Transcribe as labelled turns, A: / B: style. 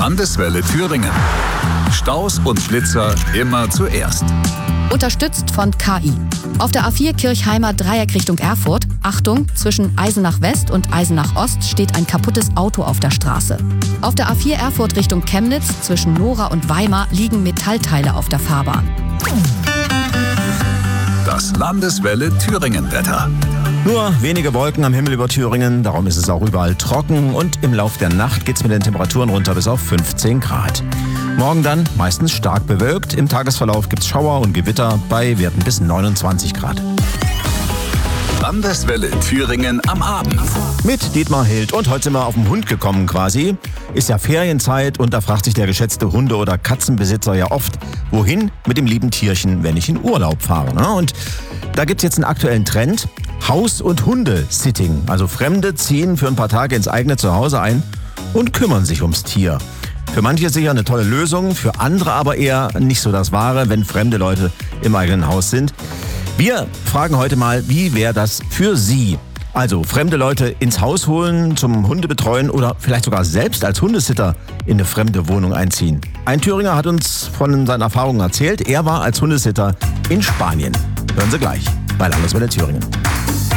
A: Landeswelle Thüringen. Staus und Blitzer immer zuerst.
B: Unterstützt von KI. Auf der A4 Kirchheimer Dreieck Richtung Erfurt, Achtung, zwischen Eisenach West und Eisenach Ost steht ein kaputtes Auto auf der Straße. Auf der A4 Erfurt Richtung Chemnitz, zwischen Nora und Weimar, liegen Metallteile auf der Fahrbahn.
A: Das Landeswelle Thüringen-Wetter.
C: Nur wenige Wolken am Himmel über Thüringen, darum ist es auch überall trocken und im Lauf der Nacht geht's mit den Temperaturen runter bis auf 15 Grad. Morgen dann meistens stark bewölkt, im Tagesverlauf gibt's Schauer und Gewitter bei Werten bis 29 Grad.
A: Landeswelle Thüringen am Abend.
C: Mit Dietmar Hild und heute sind wir auf den Hund gekommen quasi. Ist ja Ferienzeit und da fragt sich der geschätzte Hunde- oder Katzenbesitzer ja oft, wohin mit dem lieben Tierchen, wenn ich in Urlaub fahre. Ne? Und da gibt's jetzt einen aktuellen Trend, Haus- und Hunde-Sitting. Also Fremde ziehen für ein paar Tage ins eigene Zuhause ein und kümmern sich ums Tier. Für manche sicher eine tolle Lösung, für andere aber eher nicht so das Wahre, wenn fremde Leute im eigenen Haus sind. Wir fragen heute mal, wie wäre das für Sie? Also fremde Leute ins Haus holen, zum Hunde betreuen oder vielleicht sogar selbst als Hundesitter in eine fremde Wohnung einziehen. Ein Thüringer hat uns von seinen Erfahrungen erzählt. Er war als Hundesitter in Spanien. Hören Sie gleich bei Landeswelle Thüringen.